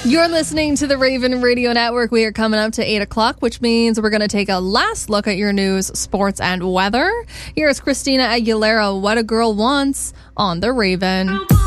You're listening to the Raven Radio Network. We are coming up to 8 o'clock, which means we're going to take a last look at your news, sports, and weather. Here's Christina Aguilera, What a Girl Wants, on the Raven.